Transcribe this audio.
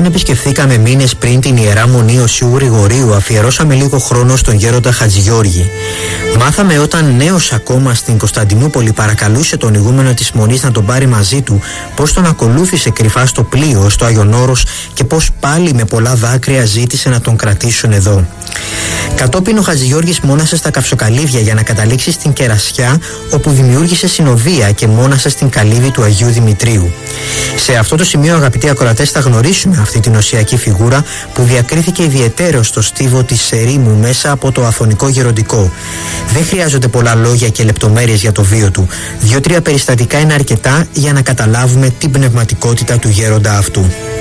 Όταν επισκεφθήκαμε μήνες πριν την Ιερά Μονή Οσίου Γρηγορίου, αφιερώσαμε λίγο χρόνο στον γέροντα Χατζηγιώργη. Μάθαμε όταν νέος ακόμα στην Κωνσταντινούπολη παρακαλούσε τον ηγούμενο της Μονής να τον πάρει μαζί του, πως τον ακολούθησε κρυφά στο πλοίο στο Άγιον Όρος και πως πάλι με πολλά δάκρυα ζήτησε να τον κρατήσουν εδώ. Κατόπιν ο Χατζηγιώργης μόνασε στα Καυσοκαλύβια για να καταλήξει στην Κερασιά, όπου δημιούργησε συνοδεία και μόνασε στην καλύβη του Αγίου Δημητρίου. Σε αυτό το σημείο, αγαπητοί ακροατές, θα γνωρίσουμε αυτή την οσιακή φιγούρα που διακρίθηκε ιδιαιτέρως στο στίβο της ερήμου μέσα από το Αθωνικό Γεροντικό. Δεν χρειάζονται πολλά λόγια και λεπτομέρειες για το βίο του. 2-3 περιστατικά είναι αρκετά για να καταλάβουμε την πνευματικότητα του γέροντα αυτού.